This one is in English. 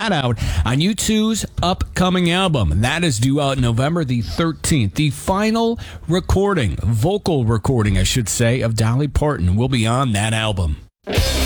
that out on U2's upcoming album. That is due out November the 13th. The final recording, vocal recording, I should say, of Dolly Parton will be on that album.